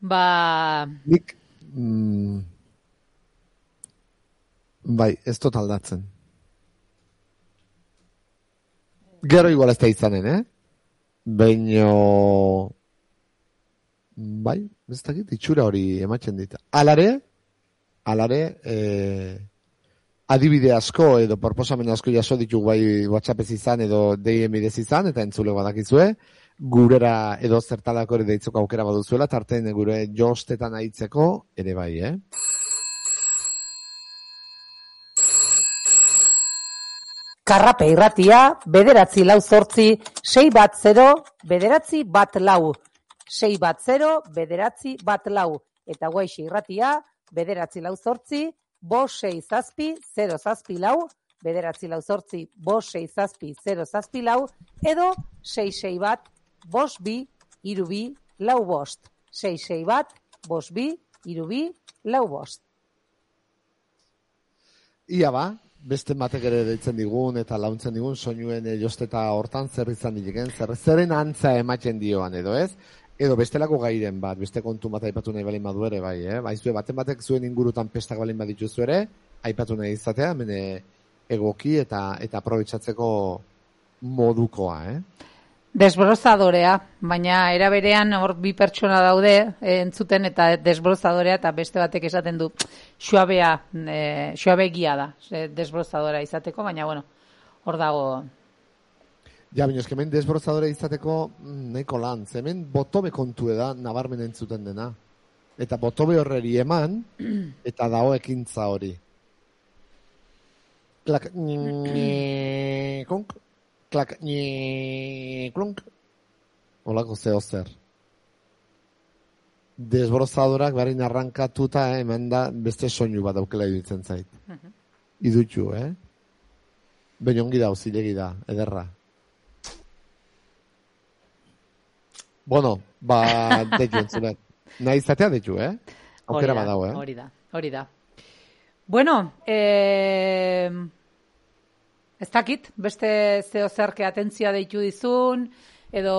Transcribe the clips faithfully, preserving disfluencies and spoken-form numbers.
Ba... Nik, mm, bai, ez dut aldatzen. Gero igual ez da izanen, eh? Baino... Bai, ez dakit, itxura hori ematen dita. Alare, alare, eh, adibide asko edo proposamen asko jaso ditugu bai WhatsAppez izan edo D M bidez izan, eta entzule badakizue, gurera edo zertalako ere deitzeko aukera baduzuela, tarten gure jostetan aitzeko ere bai, eh? Karrape irratia, bederatzi lau zortzi, sei bat zero, bederatzi bat lau. Sei bat zero, bederatzi bat lau. Eta guaixe irratia, bederatzi lau zortzi, bos sei zazpi, zero zazpi lau, bederatzi lau zortzi, bos sei zazpi, zero zazpi lau, edo sei sei bat, bos bi, iru bi, lau bost. Sei sei bat, bos bi, iru bi, lau bost. Ia ba, beste batek ere deitzen digun eta launtzen digun soinuen josteta hortan zer izan dilegen, zer, zeren antza ematen dioan edo ez, edo bestelako gairen bat, beste kontu bat aipatu nahi balin badu ere bai, eh? Baizue, baten batek zuen ingurutan pestak balin badituzu ere, aipatu nahi izatea, mene egoki eta eta aprobetxatzeko modukoa, eh? Desbrozadorea, baina era berean hor bi pertsona daude e, entzuten eta desbrozadorea eta beste batek esaten du suabea, e, suabegia da, e, desbrozadora izateko, baina bueno, hor dago. Ja, baina eske hemen desbrozadora izateko nahiko lan, hemen botobe kontu da nabarmen entzuten dena. Eta botobe horreri eman eta dago ekintza hori. Klak, konk, klak, klonk, holako zeo zer. Desbrozadorak barin arrankatuta hemen da beste soinu bat daukela idutzen zait. Uh-huh. Idutxu, eh? Baina ongi da, zilegi da, ederra. Bueno, ba, deju entzulet. Nahi izatea deju, eh? Aukera badau, eh? Hori da, hori da. Bueno, eh, ez dakit, beste zeo zerke atentzia deitu dizun, edo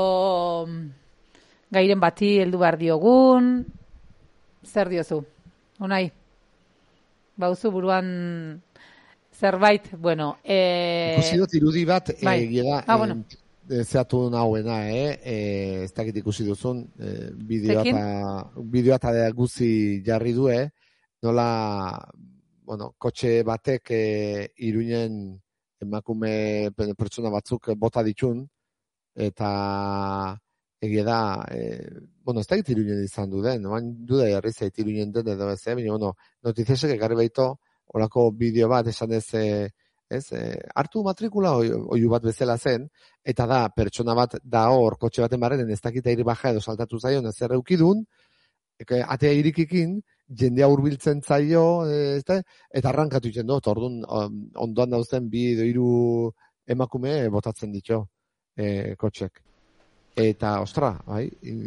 gairen bati heldu behar diogun, zer diozu? Unai, bauzu buruan zerbait, bueno... Eh, ikusi dut irudi bat, bai. egia da, ah, bueno. e, zeatu nahuena, eh? E, ez dakit ikusi duzun, e, bideoa eta bideoa eta guzi jarri du, eh? Nola, bueno, kotxe batek e, Iruinen emakume pertsona batzuk bota ditun, eta egia da, e, bueno, ez dakit Iruinen izan du den, oan duda jarri zait Iruinen den edo ez, eh? Baina, bueno, notizesek egarri baito, olako bideo bat esan ez, ez, hartu matrikula oiu bat bezala zen, eta da, pertsona bat da hor, kotxe baten barrenen ez dakita iri baja edo saltatu zaion ez erreukidun, atea irikikin, jendea hurbiltzen zaio, ez da, eta arrankatu itzen dut, orduan ondoan dauzen bi edo hiru emakume botatzen ditu e, kotxek. Eta, ostra, bai,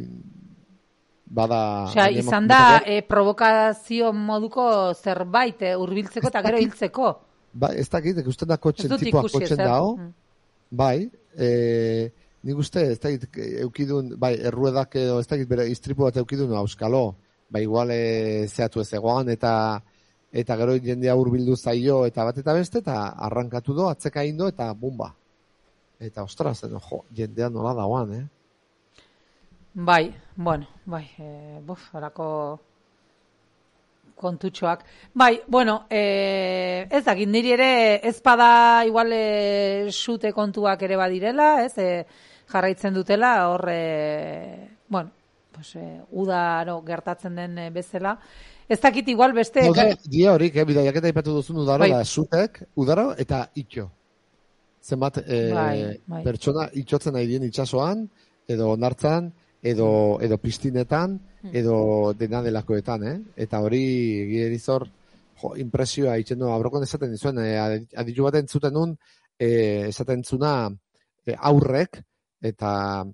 bada... Osea, izan da, e, provokazio moduko zerbait, e, hurbiltzeko eta gero hiltzeko. Ba, ez dakit, ikusten da kotxen tipua kotxen dao. Mm. Bai, e, nik uste, ez dakit, eukidun, bai, erruedak edo, ez dakit, bere istripu bat eukidun auskalo. Ba, igual e, zeatu ez egoan, eta eta gero jendea hurbildu zaio, eta bat eta beste, eta arrankatu do, atzeka indo, eta bumba. Eta, ostras, jo, jendea nola dagoan, eh? Bai, bueno, bai, e, buf, horako kontutxoak. Bai, bueno, e, ez dakit, niri ere ez bada igual e, sute kontuak ere badirela, ez, e, jarraitzen dutela, hor, e, bueno, pues, e, udaro gertatzen den e, bezala. Ez dakit igual beste... Uda, dia horik, eh, bidaiak eta ipatu duzun udaro, bai. Da, sutek, udaro eta itxo. Zenbat, e, bai, bai. Pertsona itxotzen nahi dien itxasoan, edo onartzan, edo, edo pistinetan, edo dena delakoetan, eh? Eta hori egirizor, jo, impresioa itxen du, abrokon esaten dizuen, eh, aditu bat entzuten nun, eh, esaten zuna eh, aurrek, eta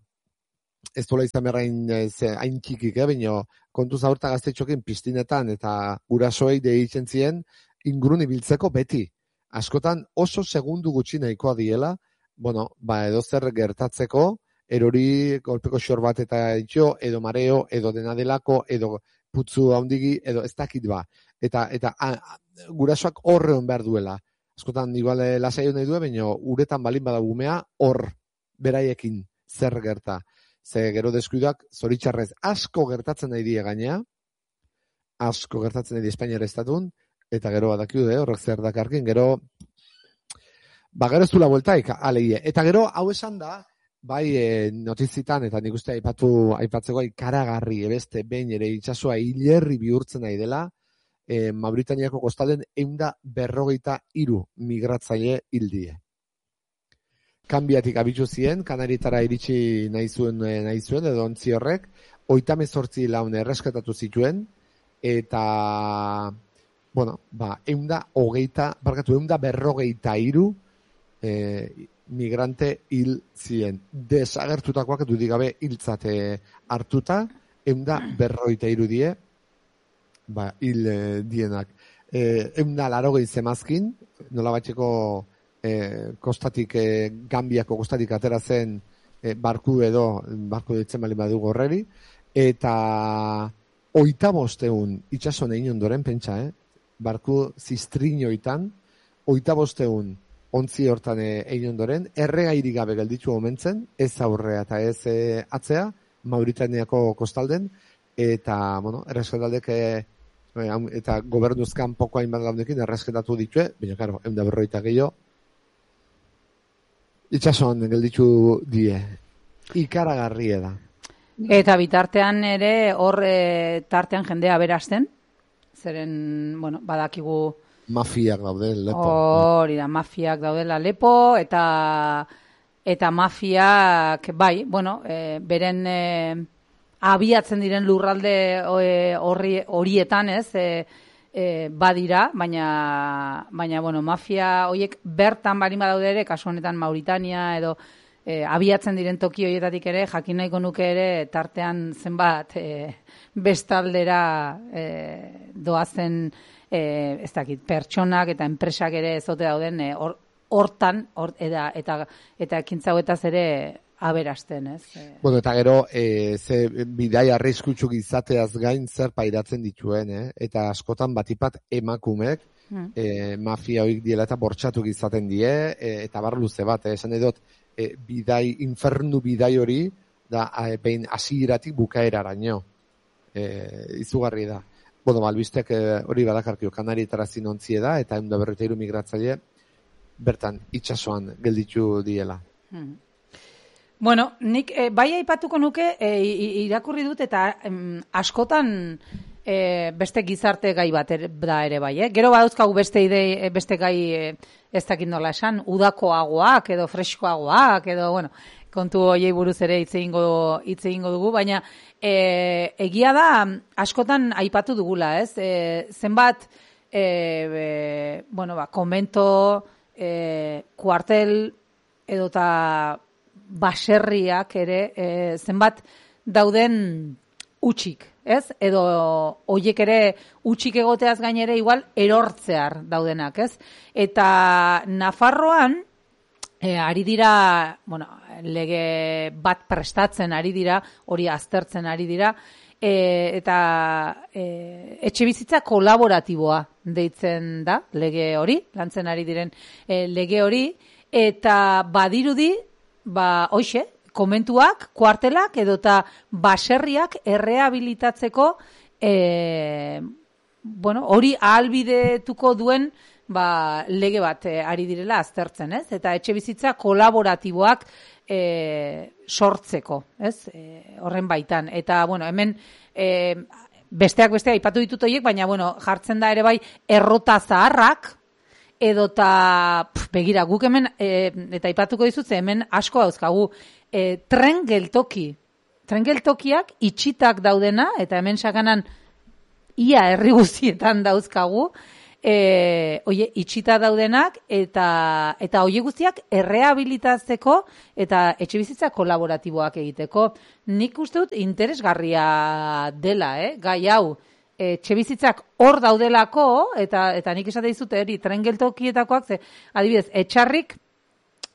ez dola izan berrain hain txikik, eh, baina kontuz aurta gaztetxokin pistinetan, eta gurasoei deitzen zien, ingurun ibiltzeko beti. Askotan oso segundu gutxi nahikoa diela, bueno, ba edo zer gertatzeko, erori, kolpeko xor bat eta itxo, edo mareo, edo dena delako, edo putzu handigi, edo ez dakit ba. Eta, eta a, a, gurasoak horreon behar duela. Askotan, igual, lasaio nahi du, baina uretan balin badagumea, hor, beraiekin zer gerta. Ze gero deskuidak, zoritxarrez, asko gertatzen nahi die gainea, asko gertatzen nahi die Espainiara estatun, eta gero badakiu de, horrek zer dakarkin, gero, ba, gero ez du la bueltaik, aleie. Eta gero, hau esan da, bai e, notizitan, eta nik uste aipatu, aipatzeko ikaragarri, ebeste, behin ere itsasoa hilerri bihurtzen nahi dela, e, Mauritaniako kostalden eunda berrogeita hiru migratzaile hildie. Kanbiatik abitu zien, Kanaritara iritsi nahi zuen, nahi zuen edo ontzi horrek, oitamezortzi laun erreskatatu zituen, eta, bueno, ba, eunda hogeita, barkatu, eunda berrogeita hiru e, migrante hil zien. Desagertutakoak dudik gabe hiltzate hartuta, eunda berrogeita hiru die, ba, hil e, dienak. E, eunda larogei zemazkin, nola batxeko E, kostatik, e, Gambiako kostatik atera zen e, barku edo, barku ditzen bali badugu horreri, eta oita bosteun itxason egin ondoren, pentsa, eh? Barku zistrinoitan, oita bosteun ontzi hortan egin ondoren, erregairik gabe gelditu omentzen, ez aurrea eta ez e, atzea, Mauritaniako kostalden, eta, bueno, erreskataldek e, eta gobernuzkan poko hainbat launekin erreskatatu ditue, baina, karo, eunda berroita gehiago, itxasoan gelditu die. Ikaragarria da. Eta bitartean ere hor e, tartean jendea berazten. Zeren, bueno, badakigu mafiak daude lepo. Hori da, mafiak daudela lepo eta eta mafiak bai, bueno, e, beren e, abiatzen diren lurralde horri e, horietan, ez? E, E, badira, baina, baina bueno, mafia horiek bertan barin badaude ere, kasu honetan Mauritania edo e, abiatzen diren toki horietatik ere, jakin nahiko nuke ere tartean zenbat e, bestaldera e, doazen e, ez dakit, pertsonak eta enpresak ere ezote dauden e, or, hortan or, eta, eta, eta ekintza hauetaz ere aberasten, ez? Bueno, eta gero, e, ze bidai arriskutsuk izateaz gain zer pairatzen dituen, eh? Eta askotan batipat emakumek, mm. e, mafia hoik diela eta bortxatuk izaten die, e, eta bar luze bat, eh? Esan edot, e, bidai, infernu bidai hori, da, e, behin hasieratik bukaeraraino. E, izugarri da. Bueno, balbistek e, hori badakarkio, Kanarietara zinontzie da, eta eunda berrogeita hiru migratzaile, bertan, itsasoan gelditu diela. Mm. Bueno, nik e, bai aipatuko nuke e, irakurri dut eta em, askotan e, beste gizarte gai bat ere, da ere bai, eh? Gero badauzkagu beste idei, beste gai e, ez dakit nola esan, udakoagoak edo freskoagoak edo, bueno, kontu hoiei buruz ere hitz egingo hitz egingo dugu, baina e, egia da askotan aipatu dugula, ez? E, zenbat e, e, bueno, ba, komento, e, kuartel edota baserriak ere e, zenbat dauden utxik, ez? Edo hoiek ere utxik egoteaz gainere igual erortzear daudenak, ez? Eta Nafarroan e, ari dira, bueno, lege bat prestatzen ari dira, hori aztertzen ari dira, e, eta e, etxe bizitza kolaboratiboa deitzen da, lege hori, lantzen ari diren e, lege hori, eta badirudi ba, hoxe, komentuak, kuartelak edota baserriak errehabilitatzeko e, bueno, hori ahalbidetuko duen ba, lege bat e, ari direla aztertzen, ez? Eta etxe bizitza kolaboratiboak e, sortzeko, ez? E, horren baitan. Eta, bueno, hemen e, besteak besteak aipatu ditut horiek, baina, bueno, jartzen da ere bai errota zaharrak, edota, pf, begira, guk hemen, e, eta aipatuko dizut, ze hemen asko dauzkagu, e, tren geltoki. Tren geltokiak itxitak daudena, eta hemen sakanan ia herri guztietan dauzkagu, e, oie, itxita daudenak, eta eta oie guztiak errehabilitatzeko, eta etxe bizitza kolaboratiboak egiteko. Nik uste dut interesgarria dela, eh? Gai hau, etxe bizitzak hor daudelako, eta eta nik esate dizute hori tren geltokietakoak, ze adibidez, etxarrik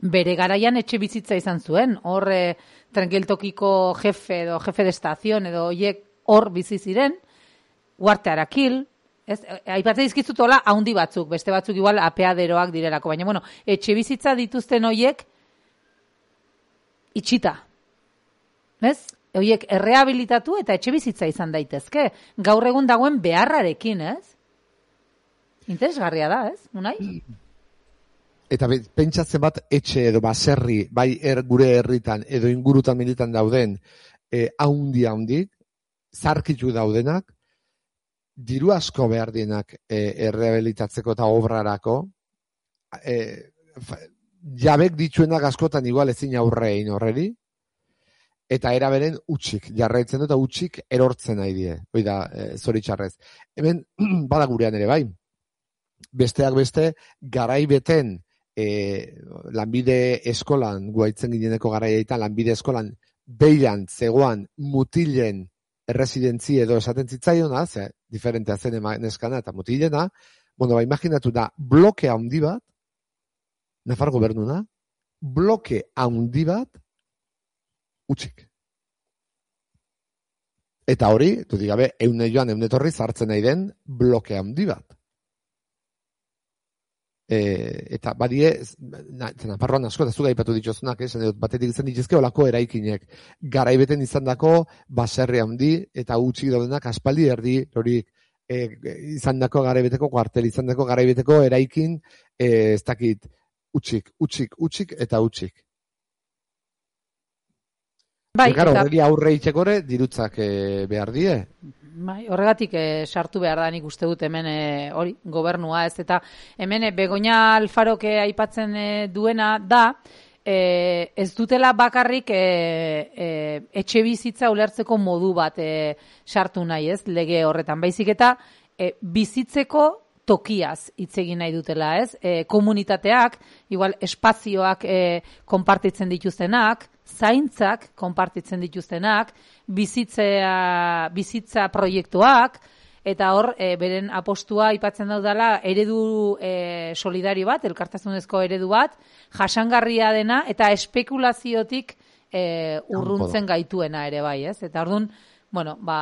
bere garaian etxe bizitza izan zuen, hor e, trenkeltokiko jefe edo jefe de estazion edo hoiek hor bizi ziren, Uarte Arakil, ez, aipatzen dizkizut hola haundi batzuk, beste batzuk igual apeaderoak direlako, baina bueno, etxe bizitza dituzten hoiek itxita. Ez? Hoiek errehabilitatu eta etxe bizitza izan daitezke. Gaur egun dagoen beharrarekin, ez? Interesgarria da, ez? Unai? Eta pentsatzen bat etxe edo baserri, bai er, gure herritan edo ingurutan militan dauden eh, haundi haundik, zarkitu daudenak, diru asko behar dienak eh, errehabilitatzeko eta obrarako, eh, jabek dituenak askotan igual ezin aurrein horreri, eta eraberen utxik, jarraitzen dut, eta utxik erortzen nahi die, hoi da, e, zoritxarrez. Hemen, bada gurean ere bai, besteak beste, garai beten, e, lanbide eskolan, guaitzen gineneko garaietan, lanbide eskolan, beilan, zegoan, mutilen erresidentzi edo esaten zitzaiona, ze, diferentea zen neskana eta mutilena, bueno, ba, imaginatu da, bloke handi bat, Nafar gobernuna, bloke handi bat, utxik. Eta hori, dudik gabe, eune joan, eune torri, zartzen nahi den bloke handi bat. E, eta badie, na, Nafarroan asko, eta zuga ipatu ditzozunak, esan edot, batetik izan dituzke olako eraikinek. Garaibeten izan dako, baserri handi, eta utxik daudenak aspaldi erdi, hori e, izan dako garaibeteko kuartel, izan dako garaibeteko eraikin, e, ez dakit, utxik, utxik, utxik, eta utxik. Bai, Gara, eta... horregi aurre itxekore, dirutzak e, behar die. Bai, horregatik e, sartu behar da nik uste dut hemen e, hori, gobernua ez, eta hemen e, Begoña Alfarok aipatzen e, duena da, e, ez dutela bakarrik e, e, etxe bizitza ulertzeko modu bat e, sartu nahi ez, lege horretan, baizik eta e, bizitzeko tokiaz hitz egin nahi dutela, ez? E, komunitateak, igual espazioak e, konpartitzen dituztenak, zaintzak konpartitzen dituztenak, bizitzea, bizitza proiektuak, eta hor, e, beren apostua aipatzen daudala eredu e, solidario bat, elkartasunezko eredu bat, jasangarria dena, eta espekulaziotik e, urruntzen gaituena ere bai, ez? Eta orduan, bueno, ba,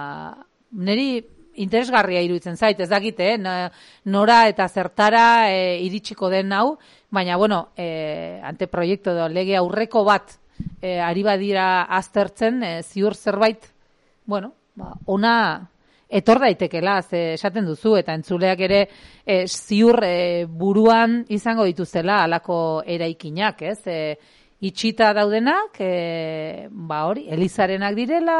niri interesgarria iruditzen zait, ez dakit, eh? Nora eta zertara e, iritsiko den hau, baina, bueno, e, anteproiektu edo lege aurreko bat e, ari badira aztertzen, e, ziur zerbait, bueno, ba, ona etor daitekela, ze esaten duzu, eta entzuleak ere e, ziur e, buruan izango dituzela halako eraikinak, ez? E, itxita daudenak, e, ba hori, Elizarenak direla,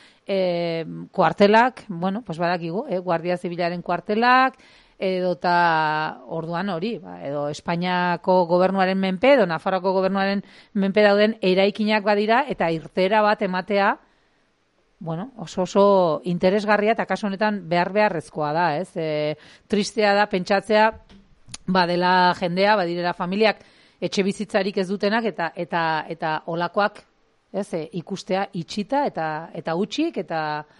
E, kuartelak, bueno, pues badakigu, eh, Guardia Zibilaren kuartelak, edo eta orduan hori, ba, edo Espainiako gobernuaren menpe, edo Nafarroako gobernuaren menpe dauden eraikinak badira, eta irtera bat ematea, bueno, oso oso interesgarria, eta kasu honetan behar beharrezkoa da, ez? E, tristea da, pentsatzea, badela jendea, badirela familiak, etxe bizitzarik ez dutenak, eta eta eta olakoak, ez, e, ikustea itxita eta eta utxik, eta,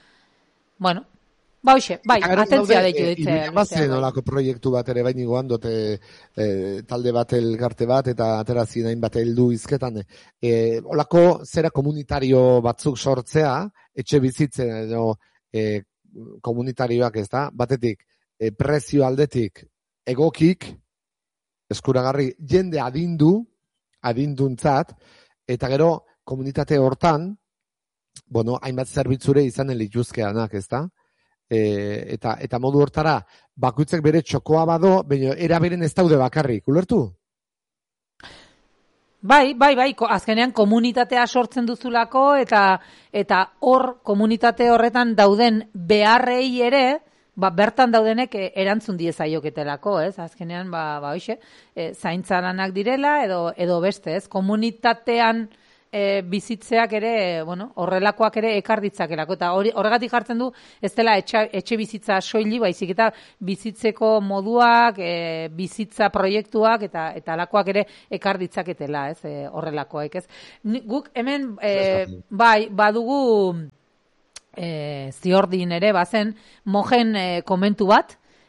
bueno, ba hoxe, bai, atentzia deitu ditze. Iruña bazen olako proiektu bat ere, bain iguan dote e, talde bat elgarte bat, eta aterazien hain bat heldu izketan. E, olako zera komunitario batzuk sortzea, etxe bizitzen edo e, komunitarioak ez da, batetik, e, prezio aldetik egokik, eskuragarri, jende adindu, adinduntzat, eta gero, komunitate hortan, bueno, hainbat zerbitzure izanen lituzkeanak, ez da? E, eta, eta modu hortara, bakoitzak bere txokoa bado, baina era beren ez daude bakarrik, ulertu? Bai, bai, bai, azkenean komunitatea sortzen duzulako, eta eta hor komunitate horretan dauden beharrei ere, ba, bertan daudenek erantzun diezaioketelako, ez? Azkenean, ba, ba, hoxe, e, zaintza lanak direla, edo, edo beste, ez? Komunitatean E, bizitzeak ere, bueno, horrelakoak ere ekar ditzakelako, eta hori, horregatik jartzen du, ez dela etxe, etxe bizitza soili, baizik eta bizitzeko moduak, e, bizitza proiektuak, eta eta alakoak ere ekar ditzaketela, ez, e, horrelakoak, ez. Guk hemen, e, bai, badugu e, ziordin ere, bazen, mojen e, komentu bat,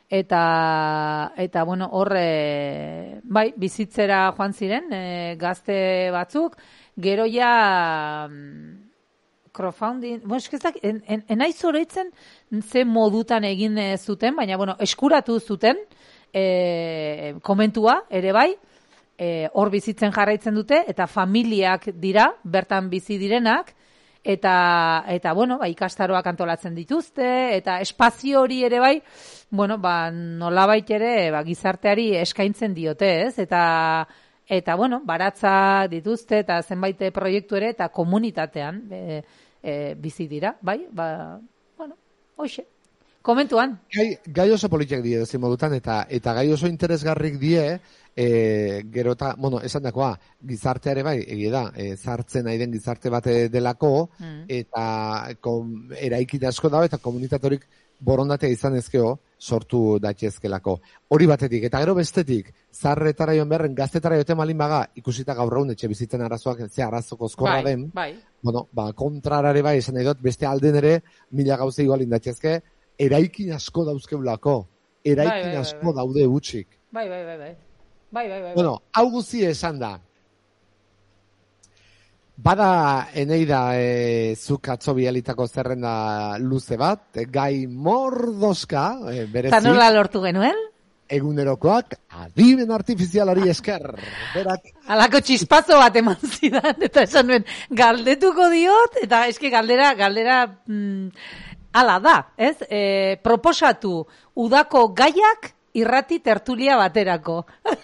eta eta bueno, hor e, bai, bizitzera joan ziren e, gazte batzuk, gero ja crowdfunding, bueno, eskizak, en, en, enaiz oroitzen ze modutan egin zuten, baina bueno, eskuratu zuten e, komentua ere bai, e, hor bizitzen jarraitzen dute, eta familiak dira, bertan bizi direnak, eta, eta bueno, ba, ikastaroak antolatzen dituzte, eta espazio hori ere bai, bueno, ba, nolabait ere ba, gizarteari eskaintzen diote, ez? Eta, eta bueno, baratza dituzte, eta zenbait proiektu ere, eta komunitatean e, e, bizi dira, bai? Ba, bueno, hoxe. Komentuan. Gai, gai oso politiak die, dezin modutan, eta, eta gai oso interesgarrik die, E, gero eta, bueno, esan dakoa, gizarteare bai, egia da, e, zartzen nahi den gizarte bate delako, mm. eta kom, eraikita asko dago, eta komunitatorik borondatea izan ezkeo, sortu datxezkelako. Hori batetik, eta gero bestetik, zarretara joan beharren, gaztetara joten malin baga, ikusita gaur raun etxe bizitzen arazoak, ze arazoko ozkorra den, bai. Bueno, ba, kontrarare bai, esan nahi dut, beste alden ere, mila gauza igualin datxezke, eraikin asko dauzkeulako, eraikin bai, bai, bai, asko bai. daude utxik. Bai, bai, bai, bai. Bai, bai, bai. Bueno, hau guzti esan da. Bada eneida e, zuk atzo bialitako zerrenda luze bat, e, gai mordoska, e, berezi. Eta nola lortu genuen? Egunerokoak adimen artifizialari esker. Berak... Alako txispazo bat eman zidan, eta esan nuen, galdetuko diot, eta eski galdera, galdera, mm, ala da, ez? E, proposatu udako gaiak irrati tertulia baterako.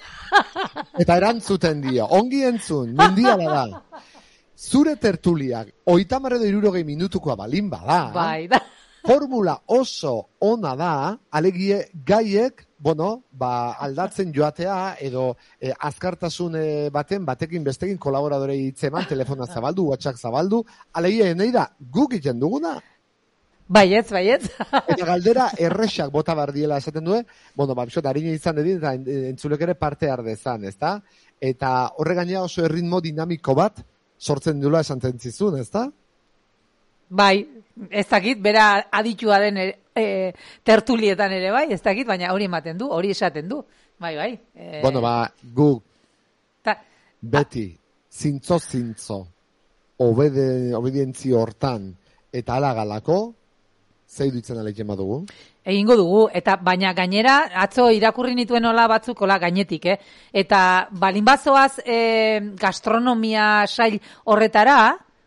Eta erantzuten dio, ongi entzun, mundiala da. Zure tertuliak, oitamar edo irurogei minutukoa balin bada, bai, da. Formula oso ona da, alegie gaiek, bueno, ba, aldatzen joatea, edo eh, azkartasun eh, baten, batekin bestekin kolaboradorei hitzeman, telefona zabaldu, WhatsApp zabaldu, alegie nahi da, guk egiten duguna, Baietz, baietz. Eta galdera erresak bota bardiela esaten duen, bueno, ba, bisot, harina izan edin, eta entzulek ere parte ardezan, ezta? Eta horre gainera oso erritmo dinamiko bat sortzen dula esan zentzizun, ezta? Bai, ez dakit, bera aditua den ere, e, tertulietan ere bai, ez dakit, baina hori ematen du, hori esaten du. Bai, bai. E... Bueno, ba, gu Ta... beti, zintzo-zintzo, obede, obedientzi hortan, eta ala galako, zei duitzen aleiten badugu? Egingo dugu, eta baina gainera, atzo irakurri nituen hola batzuk, hola gainetik, eh? Eta balin bazoaz eh, gastronomia sail horretara,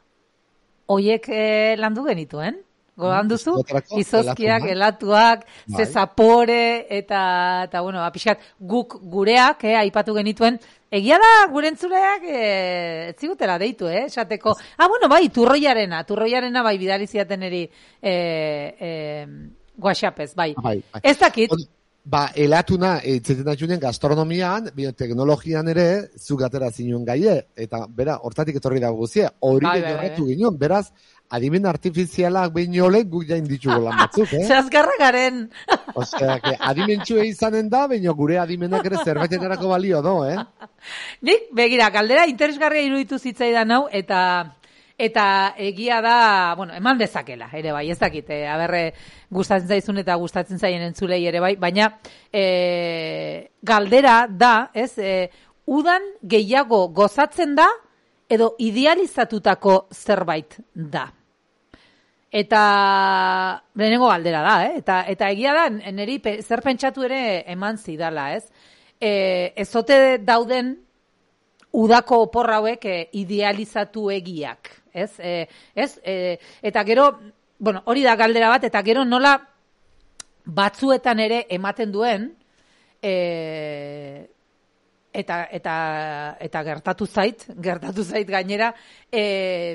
hoiek eh, landu genituen? Gogan duzu? Izozkiak, elatuak, bai. Ze zapore, eta, eta bueno, apixkat, guk gureak, eh, aipatu genituen, egia da, gure entzuleak, eh, ez zigutela deitu, eh, esateko, ah, bueno, bai, turroiarena, turroiarena, bai, bidaliziaten eri, eh, eh, guaxapez, bai. bai, bai. Ez dakit. Ba, elatuna, etxeten atxunen gastronomian, bioteknologian ere, zugatera zinuen gaie, eta, bera, hortatik etorri dago guzie, hori bai, bai, bai. ginen, beraz, adimen artifizialak behin olek guk jain ditugu lan batzuk, eh? Zazgarra garen. Osea, que adimentxue izanen da, baina gure adimenak ere zerbaiten erako balio do, eh? Nik, begira, galdera interesgarria iruditu zitzaidan hau, eta... Eta egia da, bueno, eman dezakela, ere bai, ez dakit, e, aberre gustatzen zaizun eta gustatzen zaien entzulei ere bai, baina e, galdera da, ez, e, udan gehiago gozatzen da, edo idealizatutako zerbait da. Eta lehenengo galdera da, eh? eta, eta egia da, niri zer pentsatu ere eman zidala, ez? E, ezote dauden udako oporra hauek e, idealizatu egiak. Ez, e, ez, e, eta gero, bueno, hori da galdera bat, eta gero nola batzuetan ere ematen duen, e, eta, eta, eta gertatu zait, gertatu zait gainera, e,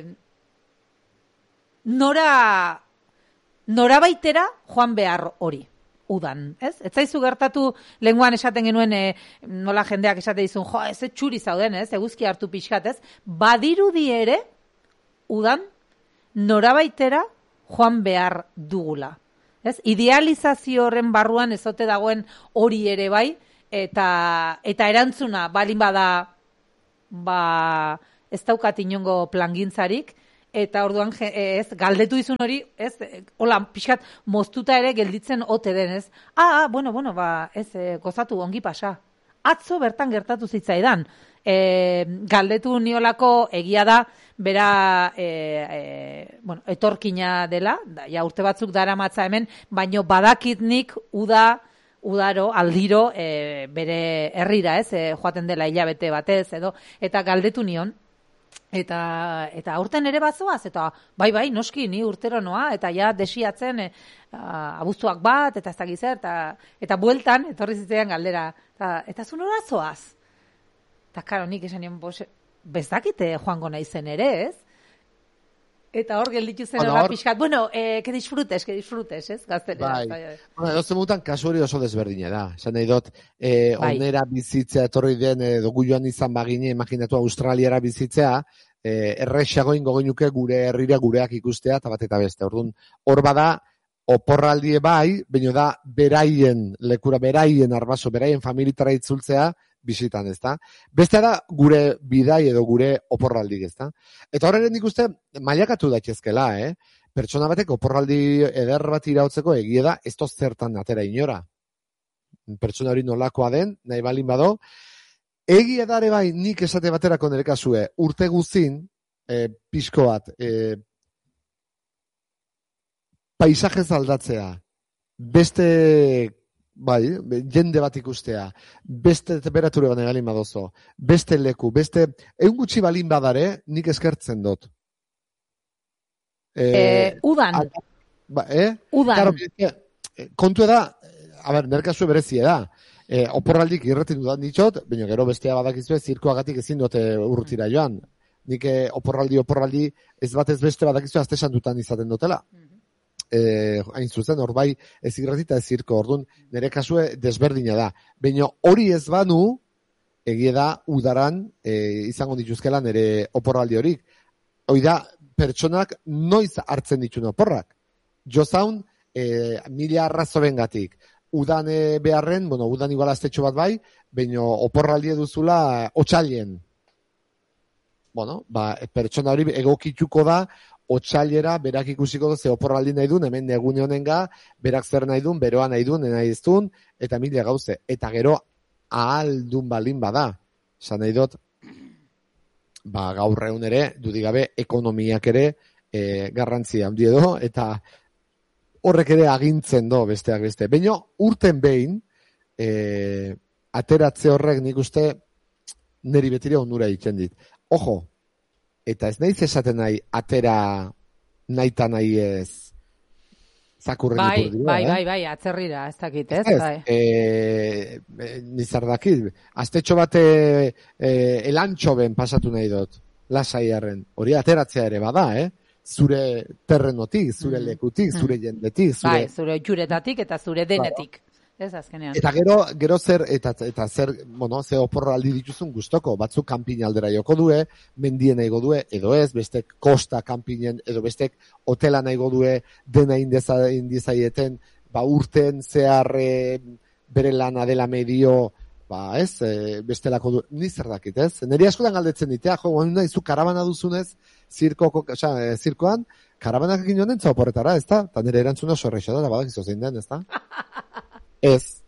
nora, nora baitera joan behar hori. Udan, ez? Ez zaizu gertatu lenguan esaten genuen e, nola jendeak esate dizun, jo, ez txuri zauden, ez? Eguzki hartu pixkat, ez? Badirudi ere, udan, norabaitera joan behar dugula. Ez? Idealizazio horren barruan ezote dagoen hori ere bai, eta, eta erantzuna, balin bada, ba, ez daukat inongo plangintzarik, eta orduan ez galdetu izun hori, ez, hola, pixkat moztuta ere gelditzen ote den, ez? Ah, ah, bueno, bueno, ba, ez, e, gozatu ongi pasa. Atzo bertan gertatu zitzaidan. E, galdetu niolako egia da, bera, e, e, bueno, etorkina dela, da, ja urte batzuk daramatza hemen, baino badakitnik uda, udaro, aldiro, e, bere herrira, ez, e, joaten dela hilabete batez, edo, eta galdetu nion, eta eta aurten ere bazoaz, eta bai, bai, noski, ni urtero noa, eta ja desiatzen e, abuztuak bat, eta ez dakiz zer, eta, eta bueltan, etorri zitzaidan galdera, eta, eta zu nora zoaz? Eta, karo, nik esan nion, bezdakite joango naizen ere, ez? Eta hor gelditu zen bueno, hor or... pixkat, bueno, eh, que disfrutes, que disfrutes, ez? Gaztelera. Bai, bai, bai. Bueno, edo zemutan kasu hori oso desberdina da. Esan nahi dut, eh, Bai. onera bizitzea etorri den, edo gu joan izan bagine, imaginatu Australiara bizitzea, eh, errexago ingo genuke gure herrira gureak ikustea, eta bat eta beste. Orduan, hor bada, oporraldie bai, baina da, beraien lekura, beraien arbaso, beraien familitara itzultzea, bisitan, ezta? Bestea da gure bidai edo gure oporraldik, ezta? Eta horren nik uste mailakatu daitezkela, eh? Pertsona batek oporraldi eder bat irautzeko egie da ez toz zertan atera inora. Pertsona hori nolakoa den, nahi balin bado. Egie dare bai nik esate baterako nire kasue, urte guzin, eh, pixko bat, eh, paisajez aldatzea, beste bai, jende bat ikustea, beste temperatura gane galin badozo, beste leku, beste, egun gutxi balin badare, nik eskertzen dut. E, e, udan. A, ba, eh? Udan. Claro, kontu da, a ber, nerkazu berezie da, e, oporraldik irretin dudan ditxot, baina gero bestea badakizue, zirkoagatik ezin dute urrutira joan. Nik e, oporraldi, oporraldi, ez batez beste badakizue, azte santutan izaten dutela. Eh, hain zuzen, hor bai ez irratita ez zirko, orduan nire kasue desberdina da. Baina hori ez banu, egie da udaran eh, izango dituzkela nire oporraldi horik. Hoi da, pertsonak noiz hartzen dituen oporrak. Jozaun, eh, mila arrazoren gatik. Udan eh, beharren, bueno, udan igual aztetxo bat bai, baina oporraldi eduzula otxailien. Bueno, ba, pertsona hori egokituko da otxailera, berak ikusiko ze oporraldi nahi duen, hemen negune honenga, berak zer nahi duen, beroa nahi duen, nahi ez duen, eta mila gauze. Eta gero, ahaldun balin bada. Esan nahi dut, ba, gaur egun ere, dudigabe, ekonomiak ere, e, garrantzia handi edo, eta horrek ere agintzen do, besteak beste. Baina, urten behin, e, ateratze horrek nik uste, niri betire onura egiten dit. Ojo, eta ez naiz esaten nahi, atera nahi eta nahi ez zakurren bai, ikur dira, bai, eh? bai, bai, atzerrira, ez dakit, ez? Ez, Bai. e, nizar dakit, aztetxo bate e, elantxoben pasatu nahi dut, lasaiarren, hori ateratzea ere bada, eh? Zure terrenotik, zure Mm. lekutik, zure jendetik, zure... Bai, zure juretatik eta zure denetik. Ez azkenean. Eta gero, gero zer, eta, eta zer, bueno, ze oporraldi dituzun guztoko, batzuk kanpin aldera joko due, mendien nahi godue, edo ez, bestek kosta kanpinen, edo bestek hotela nahi godue, dena indeza, indizaieten, ba urten zehar e, bere lana dela medio, ba ez, e, bestelako du, ni zer dakit, ez? Neri askotan galdetzen ditea, jo, guen nahi zu karabana duzunez, zirkoko, oza, e, zirkoan, karabanak egin joan entza oporretara, ez da? Eta nire erantzuna sorreixo da, badak izo zein den, ez da? Ez.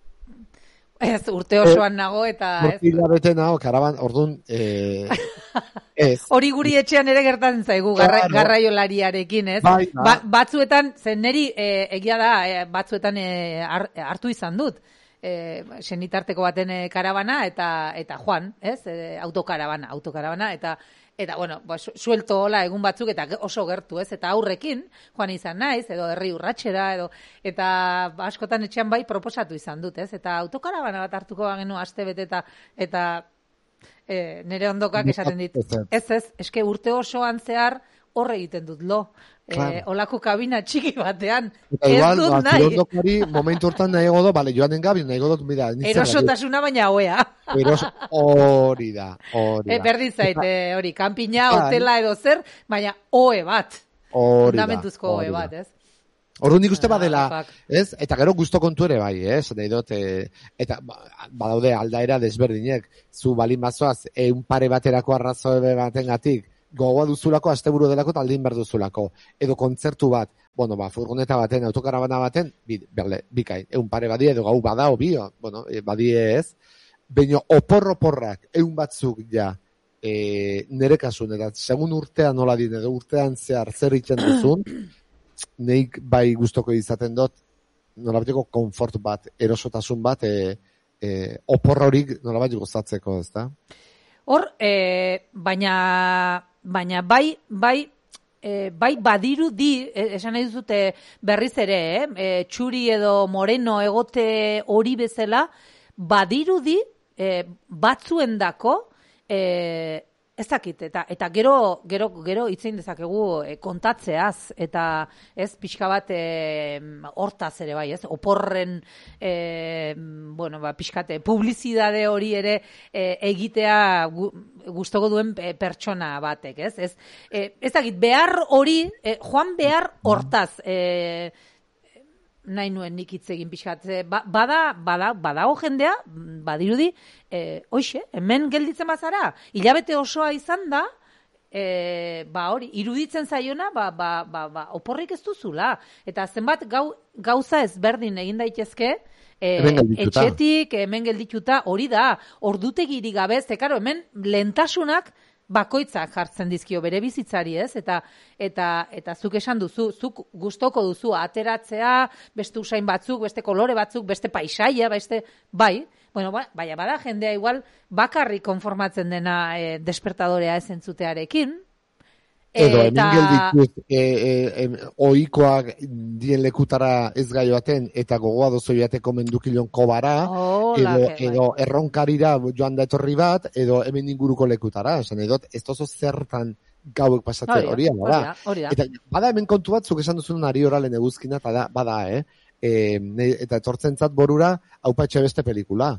Ez, urte osoan nago eta... Urte hilabete nago, karaban, orduan, eh, ez. Hori guri etxean ere gertatzen zaigu, garra, Claro. garraiolariarekin, ez? Bai, bai. Ba, batzuetan, zen neri, e, egia da, e, batzuetan e, har- hartu izan dut, e, senitarteko baten e, karabana, eta eta joan, ez? E, autokarabana, autokarabana, eta eta bueno, ba, su- suelto hola egun batzuk, eta ge- oso gertu, ez? Eta aurrekin, joan izan naiz, edo herri urratxera, edo, eta ba, askotan etxean bai proposatu izan dut, ez? Eta autokarabana bat hartuko bagenu aste bete, eta, eta e, nire ondokak esaten dit, ez ez, eske urte osoan zehar horre egiten dut lo. Claro. E, olako kabina txiki batean. Eta Ez igual, dut ba, nahi. zirondokari momentu hortan nahi godo, bale, joanen gabi, nahi godo, mira, nintzen Erosotasuna baina hoea. Eros, hori da, hori E, da. berdin zait, e, hori, kanpina, Bai. hotela edo zer, baina hoe bat. Hori da. Fundamentuzko hoe hori da. bat, ez? Orduan nik uste badela, Ah, fuck. ez? Eta gero gusto kontu ere bai, ez? Nahi dut, e, eta ba, badaude aldaera desberdinek, zu balin bazoaz, eun pare baterako arrazoi batengatik, gogoa duzulako, asteburu delako, eta aldin behar duzulako. Edo kontzertu bat, bueno, ba, furgoneta baten, autokarabana baten, bi, berle, bikain, egun pare badie, edo gau bada, obi, bueno, badie ez, baina opor-oporrak, egun batzuk ja, e, nire kasun, eta segun urtean nola din, edo urtean zehar zer iten duzun, neik bai gustoko izaten dut, nola bateko konfort bat, erosotasun bat, e, e, opor horik nola bat gozatzeko, ez da? Hor, e, baina, baina bai, bai, e, bai badiru di, esan nahi duzute berriz ere, eh? e, txuri edo moreno egote hori bezala, badiru di, e, batzuendako, e, ez dakit, eta, eta gero, gero, gero itzein dezakegu e, kontatzeaz, eta ez pixka bat e, hortaz ere bai, ez? Oporren, e, bueno, ba, pixkate, publizidade hori ere e, egitea gu, gustoko duen e, pertsona batek, ez? Ez, e, ez dakit, behar hori, e, joan behar hortaz, e, nahi nuen nik hitz egin pixkat. Ba, bada, bada, badago jendea, badirudi, e, hoxe, hemen gelditzen bazara, hilabete osoa izan da, e, ba hori, iruditzen zaiona, ba, ba, ba, ba, oporrik ez duzula. Eta zenbat gau, gauza ezberdin egin daitezke, e, etxetik, hemen geldituta, hori da, ordutegirik gabe, ze karo, hemen lentasunak, bakoitzak jartzen dizkio bere bizitzari, ez? Eta eta eta zuk esan duzu, zuk gustoko duzu ateratzea, beste usain batzuk, beste kolore batzuk, beste paisaia, beste bai, bueno, ba, baina bada jendea igual bakarrik konformatzen dena e, despertadorea ez entzutearekin. Edo, eta... hemen geldituz, e, e, e, oikoak dien lekutara ez gai baten, eta gogoa dozo jateko mendukilon kobara, oh, edo, lake, edo erronkarira joan da etorri bat, edo hemen inguruko lekutara. Esan edot, ez tozo zertan gauek pasatzen hori, da. Eta bada hemen kontu batzuk esan duzun ari oralen eguzkina, eta da, bada, eh? E, ne, eta etortzen zat borura, haupatxe beste pelikula.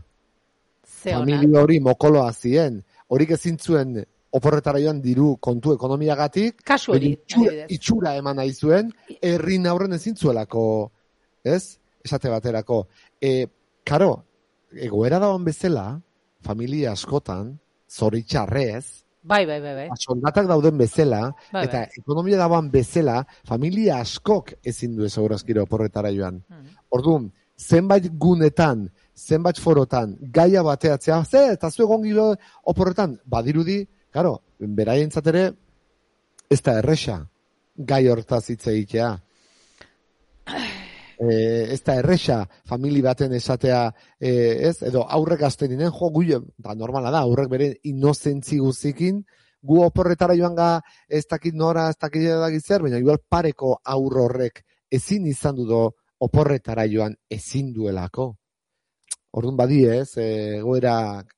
Familia hori mokoloa zien, horik ezin zuen oporretara joan diru kontu ekonomiagatik, kasu hori, itxura, itxura eman nahi zuen, herrin aurren ezin zuelako, ez? Esate baterako. E, karo, egoera dagoen bezala, familia askotan, zoritxarrez, bai, bai, bai, bai. soldatak dauden bezala, bai, eta bai. ekonomia dagoen bezala, familia askok ezin du ez aurazkiro oporretara joan. Mm. Orduan, zenbait gunetan, zenbait forotan, gaia bateatzea, ze, eta zu egon gilo oporretan, badirudi, claro, beraientzat ere ez da erresa gai hortaz hitz egitea. E, ez da erresa famili baten esatea, e, ez, edo aurrek azteninen, jo, gu, da normala da, aurrek bere inozentzi guzikin, gu oporretara joan ga ez dakit nora, ez dakit edagit zer, baina igual pareko aurro horrek ezin izan dudo oporretara joan ezin duelako. Orduan badi ez, e, goerak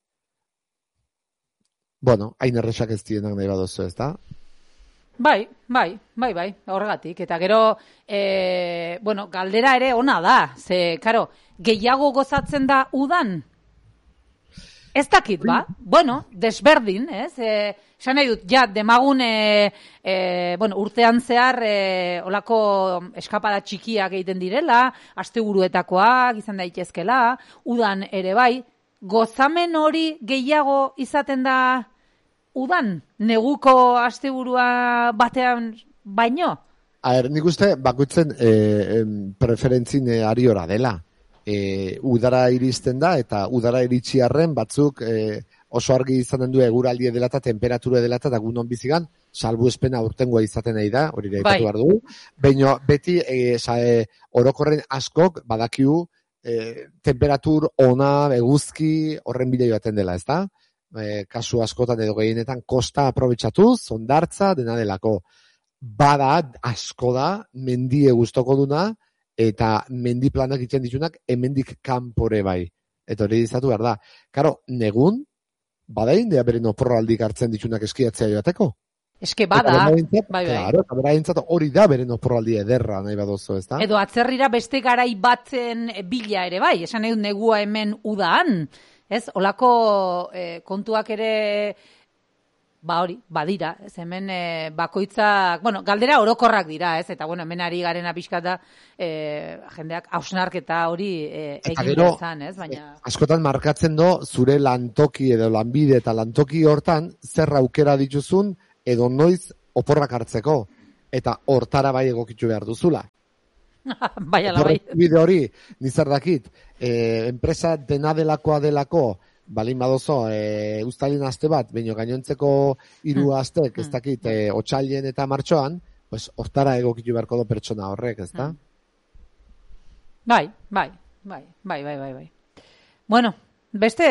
bueno, hain erresak ez dienak nahi badozu, ez da? Bai, bai, bai, bai, horregatik. Eta gero, e, bueno, galdera ere ona da. Ze, karo, gehiago gozatzen da udan? Ez dakit, ba? Bueno, desberdin, ez? E, esan nahi dut, ja, demagun, e, e, bueno, urtean zehar, e, olako eskapada txikiak egiten direla, asteburuetakoak izan daitezkela, udan ere bai, gozamen hori gehiago izaten da udan, neguko asteburua batean baino? A ber, nik uste, bakoitzen e, preferentzin e, ari ora dela. E, udara iristen da, eta udara iritxiarren batzuk e, oso argi izaten du eguraldi dela eta temperatura dela eta gunon bizigan, salbu espena urtengoa izaten nahi da, hori da ipatu behar dugu. Baina beti e, sa, e, orokorren askok badakiu e, temperatur ona, eguzki, horren bideo joaten dela, ez da? E, kasu askotan edo gehienetan kosta aprobetxatuz, ondartza, dena delako. Bada, asko da, mendie gustoko duna, eta mendi planak egiten ditunak, hemendik kanpore bai. Eta hori dizatu behar da. Karo, negun, bada indea beren oporraldik hartzen ditunak eskiatzea joateko? Eske bada, bai, bai. Claro, eta beraintzat hori da beren oporraldi ederra nahi badozo, ez da? Edo atzerrira beste garai batzen bila ere bai, esan nahi dut negua hemen udaan. Ez, olako eh, kontuak ere, ba hori, badira, ez hemen eh, bakoitzak, bueno, galdera orokorrak dira, ez, eta bueno, hemen ari garena pixkat da, eh, jendeak hausnarketa hori eh, egin bezan, ez, baina... Askotan markatzen do, zure lantoki edo lanbide eta lantoki hortan, zer aukera dituzun, edo noiz oporrak hartzeko, eta hortara bai egokitu behar duzula. Bai, ala bai. Bide hori, nizar dakit, eh, enpresa dena delakoa delako, balin badozo, e, ustalin aste bat, baino gainontzeko hiru astek, ez dakit, e, otsailien eta martxoan, pues hortara egokitu beharko do pertsona horrek, ez da? Bai, bai, bai, bai, bai, bai, bai. Bueno, beste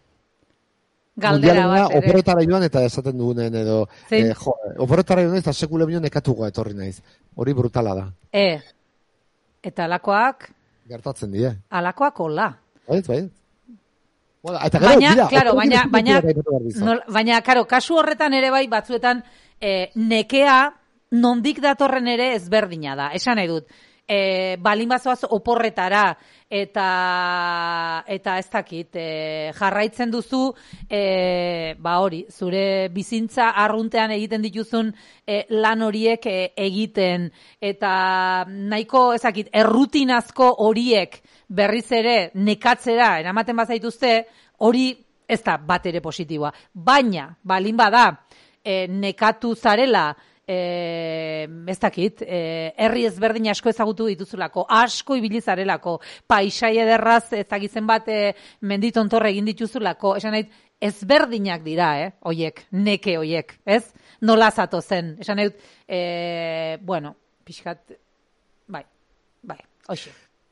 galdera bat ere. Oporretara joan eta esaten dugunen edo, eh, jo, oporretara joan eta sekule bion ekatuko etorri naiz. Hori brutala da. E, eta alakoak... Gertatzen die. Alakoak hola. Baiz, baiz. Bueno, eta gero, baina, dira, claro, baina, baina, no, baina, claro, kasu horretan ere bai, batzuetan, eh, nekea nondik datorren ere ezberdina da. Esan nahi dut, eh, balin bazoaz oporretara, eta eta ez dakit, eh, jarraitzen duzu, eh, ba hori, zure bizintza arruntean egiten dituzun eh, lan horiek eh, egiten, eta nahiko, ez dakit, errutinazko horiek berriz ere nekatzera eramaten bazaituzte, hori ez da bat ere positiboa. Baina, balin bada, e, nekatu zarela, e, ez dakit, e, herri ezberdin asko ezagutu dituzulako, asko ibili zarelako, paisai ederraz ezagitzen bat e, menditontorre egin dituzulako, esan nahi, ezberdinak dira, eh, oiek, neke oiek, ez? Nola zato zen, esan nahi, e, bueno, pixkat, bai, bai, hoxe.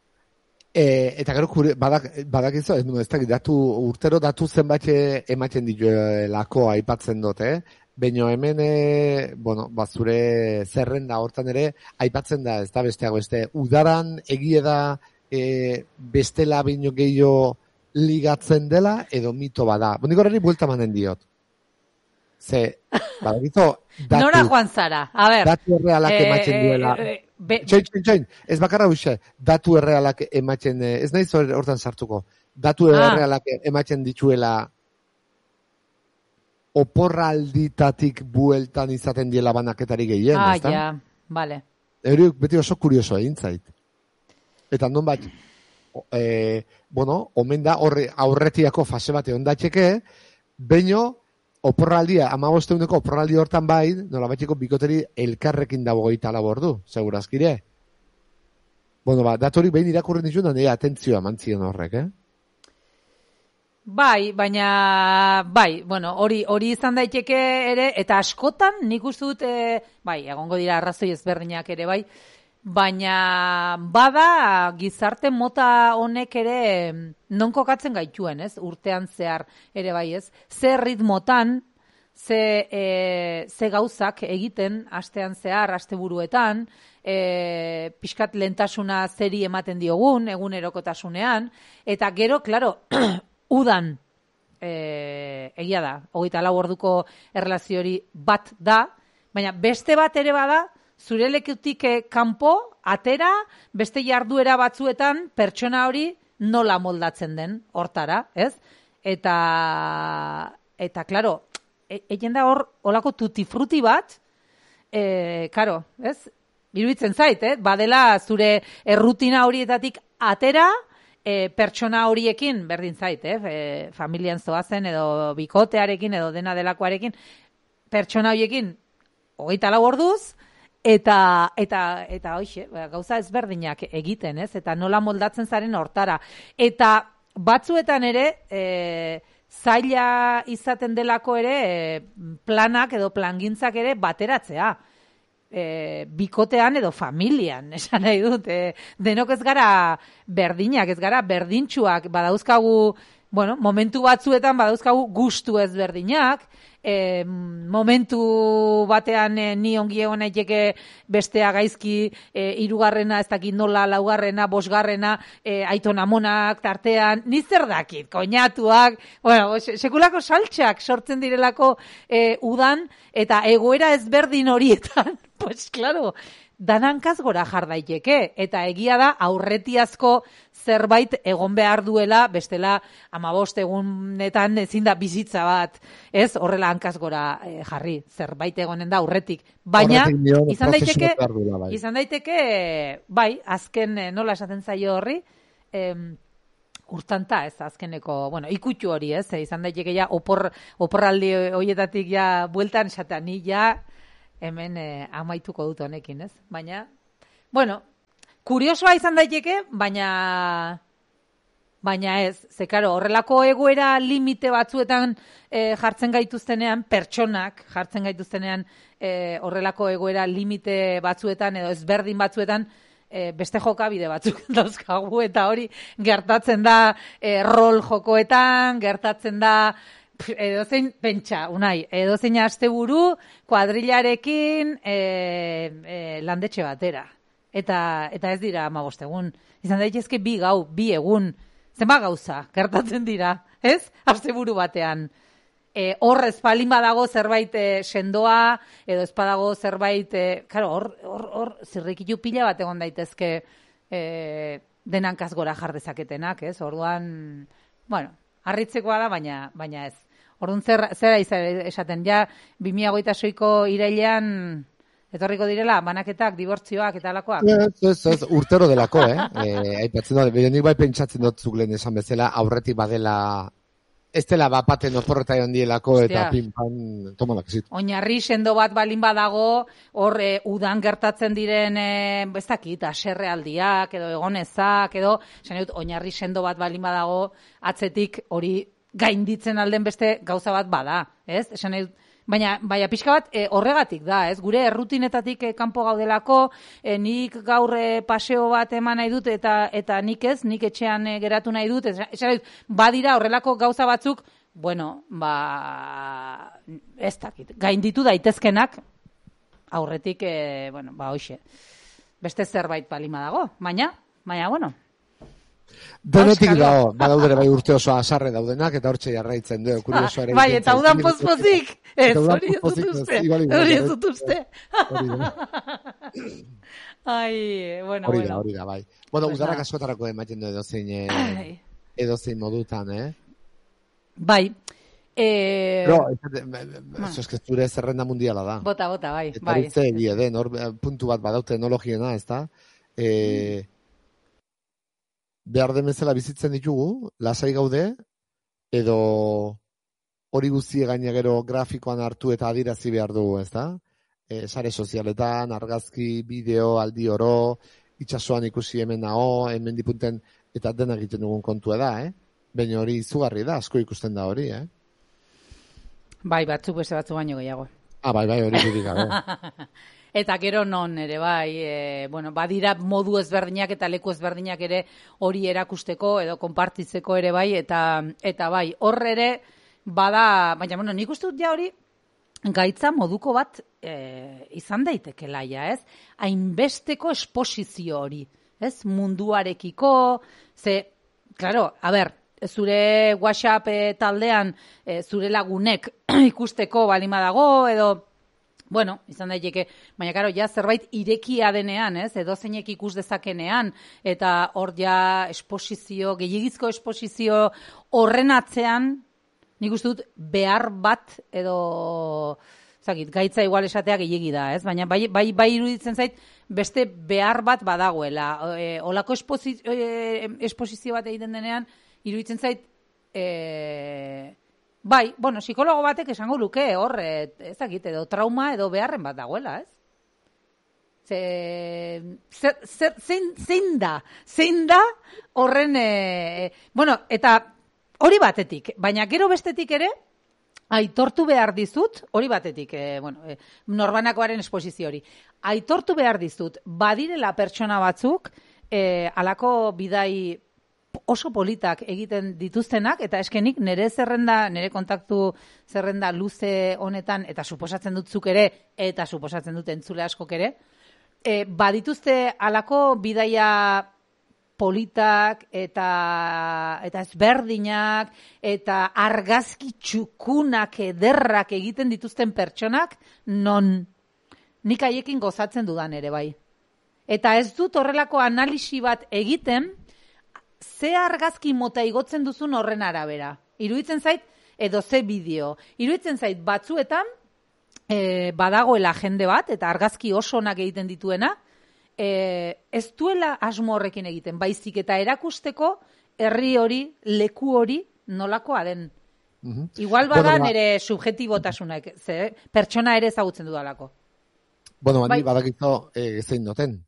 E, eta gero badak, badakizu, ez, ez dakit, datu, urtero datu zenbait ematen dituelako aipatzen dut, eh? Baina hemen, e, bueno, bazure zerrenda hortan ere, aipatzen da, ez da besteago, beste, udaran egie da e, bestela baino gehiago ligatzen dela, edo mito bada. Bonik horreri buelta manen diot. Ze, badakizu, datu... Nora joan zara, a ber. Datu errealak eh, ematen duela. Eh, eh, Be... Txoin, txoin, txoin, ez bakarra huxe, datu errealak ematen, ez nahiz hortan sartuko, datu ah. errealak ematen dituela oporralditatik bueltan izaten diela banaketari gehien, ah, ez da? Ah, ja, bale. Eri, beti oso kurioso egin zait. Eta non bat, e, bueno, omen da horre, aurretiako fase bate ondatxeke, baino, oporraldia, amabosteuneko oporraldi hortan bai, nola batxeko bikoteri elkarrekin dago goita labordu, segurazkire. Bueno, ba, datori behin irakurren dizuna, nire atentzioa mantzion horrek, eh? Bai, baina, bai, bueno, hori hori izan daiteke ere, eta askotan nik uste dut, e, bai, egongo dira arrazoi ezberdinak ere, bai, baina bada gizarte mota honek ere non kokatzen gaituen, ez? Urtean zehar ere bai, ez? Ze ritmotan, ze, e, ze gauzak egiten astean zehar, asteburuetan, e, pixkat lentasuna zeri ematen diogun, egunerokotasunean, eta gero, klaro, udan, e, egia da, hogeita lau orduko erlazio hori bat da, baina beste bat ere bada, zure lekutik kanpo, atera, beste jarduera batzuetan, pertsona hori nola moldatzen den, hortara, ez? Eta, eta, klaro, egin da hor, olako tutifruti bat, e, karo, ez? Iruditzen zait, eh? Badela zure errutina horietatik atera, e, pertsona horiekin, berdin zait, eh? E, familian zoazen, edo bikotearekin, edo dena delakoarekin, pertsona horiekin, hogeita lau orduz, Eta, eta, eta, hoxe, gauza ezberdinak egiten, ez? Eta nola moldatzen zaren hortara. Eta batzuetan ere, e, zaila izaten delako ere, e, planak edo plangintzak ere bateratzea. E, bikotean edo familian, esan nahi dut. E, denok ez gara berdinak, ez gara berdintxuak, badauzkagu, bueno, momentu batzuetan badauzkagu gustu ezberdinak, E, momentu batean e, ni ongi egon naiteke bestea gaizki, e, hirugarrena, ez dakit nola, laugarrena, bosgarrena, e, aiton amonak tartean, ni zer dakit, koinatuak, bueno, sekulako saltxak sortzen direlako e, udan, eta egoera ezberdin horietan, pues, claro, danankaz gora jar daiteke, eta egia da aurretiazko zerbait egon behar duela, bestela hamabost egunetan ezin da bizitza bat, ez, horrela hankaz gora e, jarri, zerbait egonen da aurretik, baina izan daiteke, dula, bai. izan daiteke, bai, azken nola esaten zaio horri, em, urtanta, ez, azkeneko, bueno, ikutu hori, ez, e, izan daiteke ja, opor, oporraldi horietatik ja, bueltan, esatea, ni ja, hemen e, amaituko dut honekin, ez, baina, bueno, kuriosoa izan daiteke, baina, baina ez, ze, karo, horrelako egoera limite batzuetan e, jartzen gaituztenean, pertsonak jartzen gaituztenean, e, horrelako egoera limite batzuetan, edo ezberdin batzuetan, E, beste jokabide batzuk dauzkagu eta hori gertatzen da e, rol jokoetan, gertatzen da edozein, pentsa, unai, edozein asteburu kuadrilarekin e, e, landetxe batera. Eta, eta ez dira hamabost egun. Izan daitezke bi gau, bi egun. Zenba gauza gertatzen dira, ez? Asteburu batean. E, hor ez palin badago zerbait e, sendoa, edo ez badago zerbait, e, karo, hor, hor, hor zirrikitu pila bat egon daitezke e, denankaz gora jardezaketenak, ez? Orduan, bueno, harritzekoa da, baina, baina ez. Orduan zer, zera izan esaten, ja, bi mila hogeita seiko irailean etorriko direla, banaketak, dibortzioak eta alakoak? Ez, ez, ez, urtero delako, eh? e, aipatzen dut, nik bai pentsatzen dut zuk lehen esan bezala, aurretik badela ez dela bapaten oporreta joan dielako eta pinpan tomalak zit. Oinarri sendo bat balin badago, hor e, udan gertatzen diren, e, ez dakit, aserrealdiak, edo egonezak, edo, esan dut, oinarri sendo bat balin badago, atzetik hori gainditzen alden beste gauza bat bada, ez? Esan dut, baina, baina pixka bat e, horregatik da, ez? Gure errutinetatik e, kanpo gaudelako, e, nik gaur e, paseo bat eman nahi dut, eta eta nik ez, nik etxean e, geratu nahi dut, esan dut, badira horrelako gauza batzuk, bueno, ba, ez dakit, gainditu daitezkenak, aurretik, e, bueno, ba, hoxe, beste zerbait palima dago, baina, baina, bueno, denetik dago, badaudere bai urte oso azarre daudenak, eta hortxe jarraitzen du, kurioso ere. Bai, eta udan pozpozik, ez, hori ez dut uste, hori ez dut uste. Ai, bueno, hori bueno. da, hori da, bai. Bueno, udarak askotarako ematen du edozein, eh, edozein modutan, eh? Bai. Eh, no, eso es que zure zerrenda mundiala da. Bota, bota, bai. Eta bai. urte egie den, hor puntu bat badau teknologiena, ez da? Eh, mm. Behar den bezala bizitzen ditugu, lasai gaude, edo hori guztie gaina gero grafikoan hartu eta adirazi behar dugu, ez da? E, sare sozialetan, argazki, bideo, aldi oro, itsasoan ikusi hemen naho, hemen dipunten, eta dena egiten dugun kontua da, eh? Baina hori izugarri da, asko ikusten da hori, eh? Bai, batzuk beste batzu baino gehiago. Ah, bai, bai, hori dudik gabe. Eta gero non ere, bai, e, bueno, badira modu ezberdinak eta leku ezberdinak ere hori erakusteko edo konpartitzeko ere bai, eta eta bai, hor ere bada, baina, bueno, nik uste dut ja hori gaitza moduko bat e, izan daitekela ja, ez? Hainbesteko esposizio hori, ez? Munduarekiko, ze, claro, a ber, zure WhatsApp e, taldean e, zure lagunek ikusteko balima dago, edo bueno, izan daiteke, baina karo, ja zerbait irekia denean, ez, edo zeinek ikus dezakenean, eta hor ja esposizio, gehiagizko esposizio horren atzean, nik uste dut behar bat, edo, zakit, gaitza igual esatea gehiagi da, ez, baina bai, bai, bai iruditzen zait, beste behar bat badagoela. E, olako esposizio, e, esposizio bat egiten denean, iruditzen zait, e, bai, bueno, psikologo batek esango luke hor, ez dakit, edo trauma edo beharren bat dagoela, ez? Ze, zer, zer, zein, zein da, zein da horren, e, bueno, eta hori batetik, baina gero bestetik ere, aitortu behar dizut, hori batetik, e, bueno, e, norbanakoaren esposizio hori, aitortu behar dizut, badirela pertsona batzuk, e, alako bidai oso politak egiten dituztenak, eta eskenik nire zerrenda, nire kontaktu zerrenda luze honetan, eta suposatzen dut zuk ere, eta suposatzen dut entzule askok ere, e, badituzte alako bidaia politak, eta, eta ezberdinak, eta argazki txukunak ederrak egiten dituzten pertsonak, non nik haiekin gozatzen dudan ere bai. Eta ez dut horrelako analisi bat egiten, ze argazki mota igotzen duzun horren arabera. Iruditzen zait, edo ze bideo. Iruditzen zait, batzuetan, e, badagoela jende bat, eta argazki oso onak egiten dituena, e, ez duela asmo horrekin egiten, baizik eta erakusteko herri hori, leku hori, nolakoa den. Mhm. Igual bada Bueno, ba- nire subjetibotasuna, ze, pertsona ere ezagutzen dudalako. Bueno, Bai. ni badakito eh, zein noten.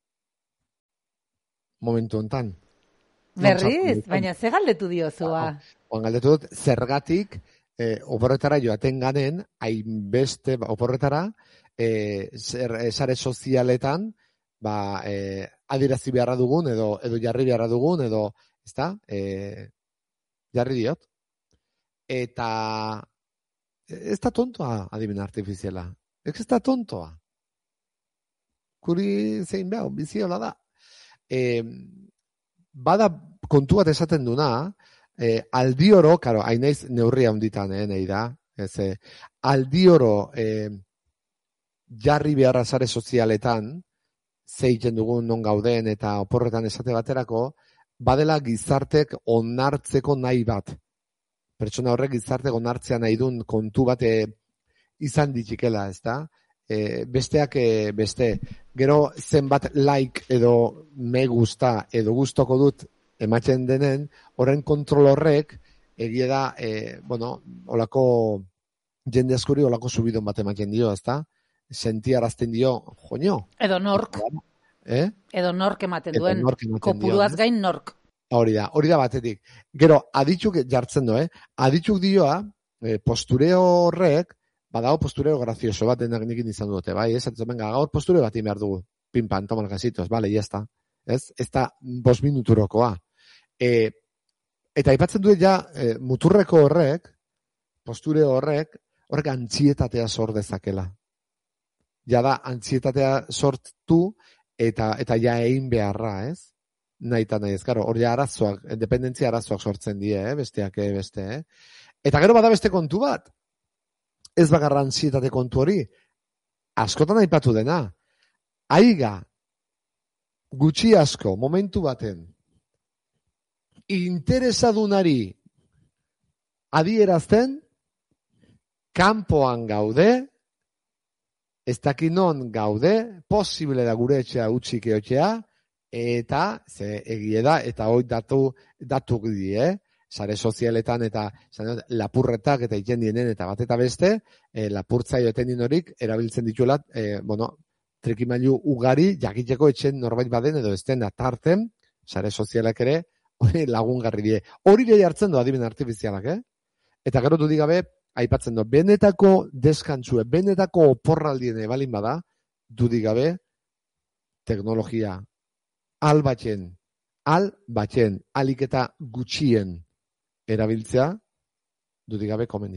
Momentu hontan. Berriz, baina ze galdetu diozua. Oan galdetu dut, zergatik eh, oporretara joaten ganen, hainbeste ba, oporretara, eh, zer, eh, sare sozialetan, ba, eh, adirazi beharra dugun, edo edo jarri beharra dugun, edo, ezta, eh, jarri diot. Eta ez da tontoa adimen artifiziala. Ez da tontoa. Kuri zein behar, biziola da. Eh, bada kontu bat esaten duna, eh, aldi oro, karo, hainaiz neurria honditan, eh, nahi da, ez, eh, aldi oro eh, jarri beharra sare sozialetan, zeiten dugun non gauden eta oporretan esate baterako, badela gizartek onartzeko nahi bat. Pertsona horrek gizartek onartzea nahi duen kontu bat eh, izan ditxikela, ez da? E, besteak e, beste, gero zenbat like edo me gusta edo gustoko dut ematen denen, horren kontrol horrek egia da, e, bueno, olako jende askori olako subidon bat ematen dio, ezta? Sentiarazten dio, joño. Edo nork. Eh? Edo nork ematen Edo duen. nork ematen Kopuruaz dio, gain nork. Hori da, hori da batetik. Gero, aditzuk jartzen du, eh? Aditzuk dioa, eh, postureo horrek, badago postureo grazioso bat denak nikin izan dute, bai, ez? Atzen, venga, gaur postureo bat behar dugu. Pimpan, toman gasitos, bale, ya está. Ez? Ez da bost minuturokoa. E, eta aipatzen du ja, e, muturreko horrek, postureo horrek, horrek antzietatea sor dezakela. Ja da, antzietatea sortu, eta eta ja egin beharra, ez? Nahi eta nahi ez, karo, hori arazoak, dependentzia arazoak sortzen die, eh? Besteak, eh? Beste, eh? Eta gero bada beste kontu bat, ez bakarra antzietate kontu hori, askotan aipatu dena, aiga, gutxi asko, momentu baten, interesadunari adierazten, kanpoan gaude, ez dakinon gaude, posible da gure etxea utxik eotxea, eta, ze egie da, eta hoi datu, datuk di, eh? Sare sozialetan eta zan, lapurretak eta ikendienen eta bat eta beste, e, lapurtzaio etendin horik erabiltzen dituela, e, bueno, trikimailu ugari jakiteko etxen norbait baden edo esten atarten, sare sozialak ere, hori lagungarri die. Hori ere hartzen du adimen artifizialak, eh? Eta gero du digabe, aipatzen du, benetako deskantzue, benetako oporraldien ebalin bada, du digabe, teknologia, albatzen, albatzen, alik eta gutxien, erabiltzea, dudik gabe komeni.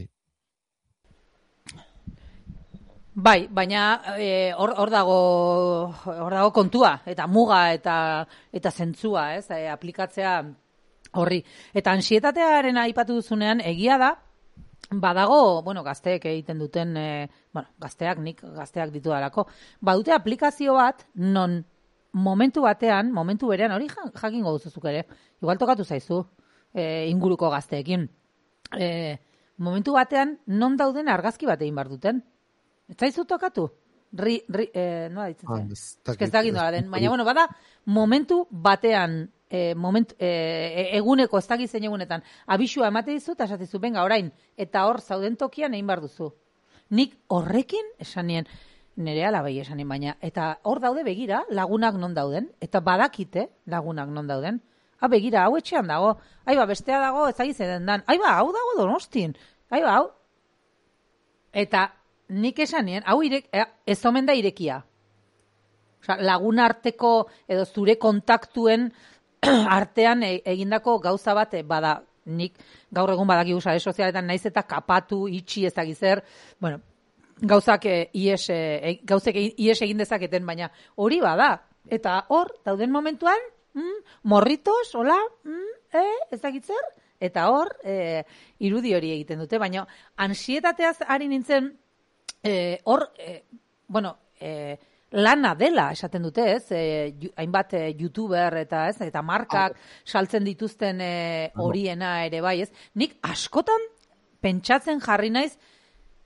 Bai, baina eh, hor, hor dago hor dago kontua eta muga eta eta zentzua, ez? E, aplikatzea horri. Eta ansietatearen aipatu duzunean egia da badago, bueno, gazteek egiten duten, e, bueno, gazteak nik gazteak ditudalako, badute aplikazio bat non momentu batean, momentu berean hori jakingo duzuzuk ere. Igual tokatu zaizu. E, inguruko gazteekin. E, momentu batean, non dauden argazki bat egin bar duten. Ez zaizu tokatu? Ri, ri, e, noa ditzen zen? Ah, ez dakit nola den. Baina, bueno, bada, momentu batean, e, moment, e, eguneko, ez dakit zein egunetan, abisua emate dizu, eta esatizu, benga, orain, eta hor zauden tokian egin bar duzu. Nik horrekin, esan nien, nire alabai esan nien, baina, eta hor daude begira, lagunak non dauden, eta badakite lagunak non dauden. Ha, begira, hau etxean dago. Aiba, bestea dago, ezagiz eden dan. Aiba, hau dago Donostin. Aiba, hau. Eta nik esan nien, hau irek, ez omen da irekia. Osa, lagun arteko edo zure kontaktuen artean egindako gauza bat bada. Nik gaur egun badakigu sare sozialetan naiz eta kapatu, itxi ezagizer. Bueno, gauzak ies, gauzek ies egin dezaketen, baina hori bada. Eta hor, dauden momentuan, Mm, morritos, hola, mm, eh, ezagitzer, eta hor, eh, irudi hori egiten dute, baina ansietateaz ari nintzen, eh, hor, eh, bueno, eh, lana dela esaten dute, ez, eh, hainbat eh, youtuber eta ez, eta markak saltzen dituzten eh, horiena ere bai, ez, nik askotan pentsatzen jarri naiz,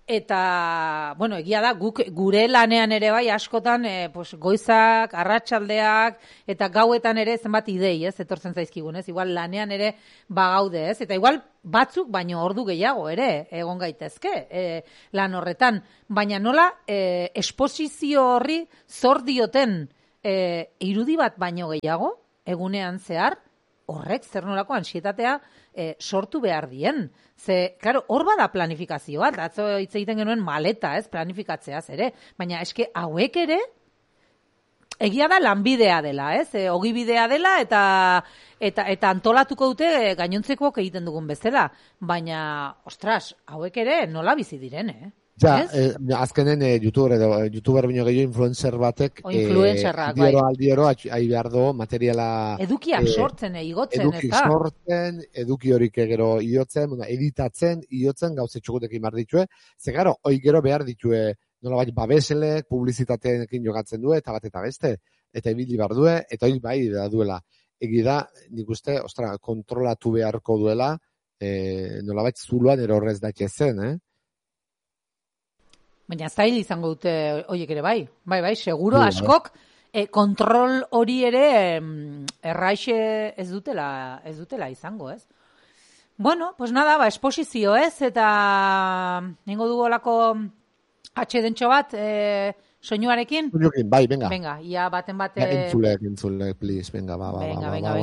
Eta, bueno, egia da, guk gure lanean ere bai askotan, e, pues, goizak, arratsaldeak eta gauetan ere zenbat idei, ez, etortzen zaizkigun, ez, igual lanean ere bagaude, ez, eta igual batzuk, baino ordu gehiago ere, egon gaitezke, e, lan horretan, baina nola, e, esposizio horri zor dioten e, irudi bat baino gehiago, egunean zehar, horrek zer nolako ansietatea e, sortu behar dien. Ze, claro, hor bada planifikazio bat, atzo hitz egiten genuen maleta, ez, planifikatzeaz ere, baina eske hauek ere, egia da lanbidea dela, ez, e, ogibidea dela, eta, eta, eta antolatuko dute e, gainontzekoak egiten dugun bezala, baina, ostras, hauek ere nola bizi diren, eh? Ja, eh, azkenen eh, youtuber edo youtuber bino gehiago influencer batek o influencerrak, eh, aldioro, aldioro ai behar do materiala edukiak eh, sortzen, eh, igotzen, eduki ez da? sortzen, eduki horik gero iotzen, bueno, editatzen, iotzen gauze txukutekin behar ditue, ze gero, hoi gero behar ditue nola bai babeselek, publizitateekin jogatzen du, eta bat eta beste, eta ibili behar due, eta hoi bai da duela. Egi da, nik uste, ostra, kontrolatu beharko duela, eh, nola bai zuloan erorrez daitezen, eh? Baina zail izango dute horiek ere bai. Bai, bai, seguro yeah. askok e, kontrol hori ere erraixe ez dutela, ez dutela izango, ez? Bueno, pues nada, ba, esposizio, ez? Eta ningo dugu olako atxedentxo bat e, soinuarekin? Soinuarekin, bai, venga. Venga, ia baten bate... Entzulek, entzulek, please, venga, ba, ba, venga, ba, venga, ba, ba.